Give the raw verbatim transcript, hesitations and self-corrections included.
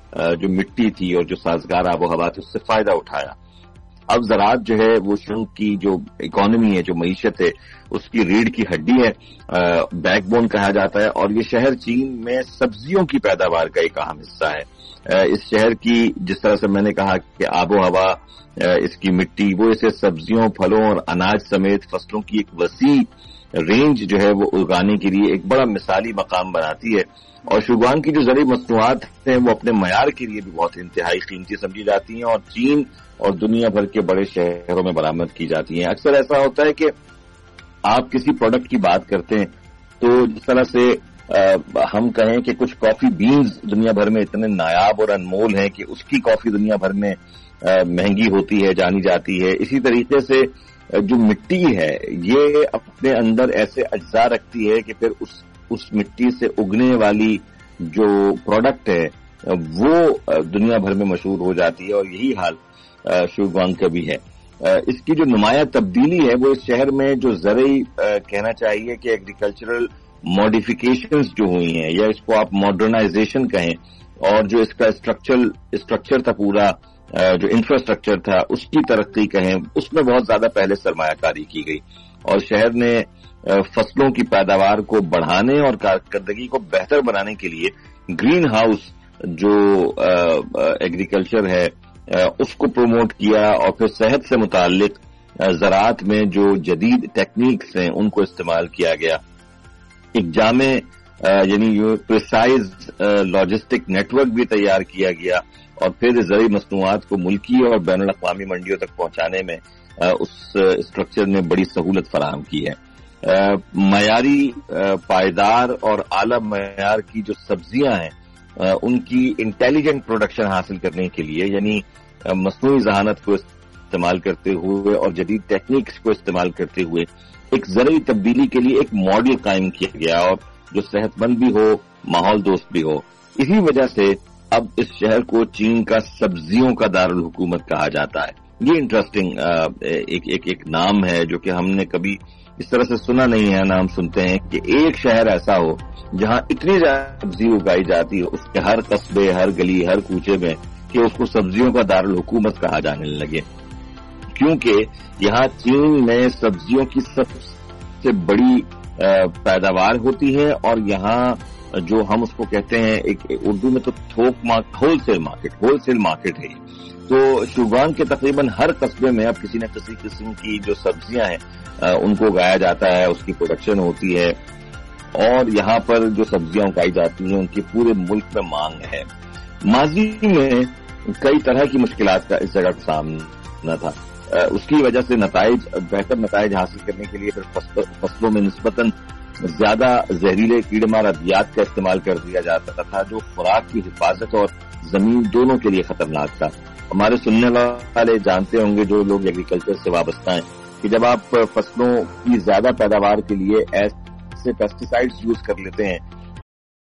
جو مٹی تھی اور جو سازگار آب و ہوا تھی اس سے فائدہ اٹھایا. اب زراعت جو ہے وہ شنک کی جو اکانومی ہے، جو معیشت ہے، اس کی ریڑھ کی ہڈی ہے، بیک بون کہا جاتا ہے. اور یہ شہر چین میں سبزیوں کی پیداوار کا ایک اہم حصہ ہے. اس شہر کی جس طرح سے میں نے کہا کہ آب و ہوا، اس کی مٹی، وہ اسے سبزیوں، پھلوں اور اناج سمیت فصلوں کی ایک وسیع رینج جو ہے وہ اگانے کے لیے ایک بڑا مثالی مقام بناتی ہے. اور شوگان کی جو زرعی مصنوعات ہیں وہ اپنے معیار کے لیے بھی بہت انتہائی قیمتی سمجھی جاتی ہیں اور چین اور دنیا بھر کے بڑے شہروں میں برآمد کی جاتی ہیں. اکثر ایسا ہوتا ہے کہ آپ کسی پروڈکٹ کی بات کرتے ہیں تو جس طرح سے ہم کہیں کہ کچھ کافی بینز دنیا بھر میں اتنے نایاب اور انمول ہیں کہ اس کی کافی دنیا بھر میں مہنگی ہوتی ہے، جانی جاتی ہے. اسی طریقے سے جو مٹی ہے یہ اپنے اندر ایسے اجزاء رکھتی ہے کہ پھر اس اس مٹی سے اگنے والی جو پروڈکٹ ہے وہ دنیا بھر میں مشہور ہو جاتی ہے. اور یہی حال شوگان کا بھی ہے. اس کی جو نمایاں تبدیلی ہے وہ اس شہر میں جو زرعی کہنا چاہیے کہ ایگریکلچرل ماڈیفیکیشنز جو ہوئی ہیں، یا اس کو آپ ماڈرنائزیشن کہیں، اور جو اس کا اسٹرکچر اسٹرکچر تھا، پورا جو انفراسٹرکچر تھا اس کی ترقی کہیں، اس میں بہت زیادہ پہلے سرمایہ کاری کی گئی. اور شہر نے فصلوں کی پیداوار کو بڑھانے اور کارکردگی کو بہتر بنانے کے لیے گرین ہاؤس جو ایگریکلچر ہے اس کو پروموٹ کیا، اور پھر صحت سے متعلق زراعت میں جو جدید ٹیکنیکس ہیں ان کو استعمال کیا گیا. ایک جامع یعنی پریسائز لاجسٹک نیٹ ورک بھی تیار کیا گیا، اور پھر زرعی مصنوعات کو ملکی اور بین الاقوامی منڈیوں تک پہنچانے میں اس اسٹرکچر نے بڑی سہولت فراہم کی ہے. معیاری، پائیدار اور اعلی معیار کی جو سبزیاں ہیں ان کی انٹیلیجنٹ پروڈکشن حاصل کرنے کے لیے، یعنی مصنوعی ذہانت کو استعمال کرتے ہوئے اور جدید ٹیکنیکس کو استعمال کرتے ہوئے ایک زرعی تبدیلی کے لیے ایک ماڈل قائم کیا گیا، اور جو صحت مند بھی ہو، ماحول دوست بھی ہو. اسی وجہ سے اب اس شہر کو چین کا سبزیوں کا دارالحکومت کہا جاتا ہے. یہ انٹرسٹنگ ایک ایک ایک نام ہے جو کہ ہم نے کبھی اس طرح سے سنا نہیں ہے. نام سنتے ہیں کہ ایک شہر ایسا ہو جہاں اتنی زیادہ سبزی اگائی جاتی ہے، اس کے ہر قصبے، ہر گلی، ہر کوچے میں، کہ اس کو سبزیوں کا دارالحکومت کہا جانے لگے. کیونکہ یہاں چین میں سبزیوں کی سب سے بڑی پیداوار ہوتی ہے، اور یہاں جو ہم اس کو کہتے ہیں ایک اردو میں تو تھوک whole cell market whole cell market ہے. تو شوگان کے تقریباً ہر قصبے میں اب کسی نہ کسی قسم کی جو سبزیاں ہیں ان کو اگایا جاتا ہے، اس کی پروڈکشن ہوتی ہے، اور یہاں پر جو سبزیاں اگائی جاتی ہیں ان کی پورے ملک میں مانگ ہے. ماضی میں کئی طرح کی مشکلات کا اس جگہ کا سامنا تھا. اس کی وجہ سے نتائج بہتر نتائج حاصل کرنے کے لیے پھر فصلوں میں نسبتاً زیادہ زہریلے کیڑے مار ادویات کا استعمال کر دیا جاتا تھا، جو خوراک کی حفاظت اور زمین دونوں کے لیے خطرناک تھا. ہمارے سننے والے جانتے ہوں گے جو لوگ ایگریکلچر سے وابستہ ہیں کہ جب آپ فصلوں کی زیادہ پیداوار کے لیے ایسے پیسٹی سائڈز یوز کر لیتے ہیں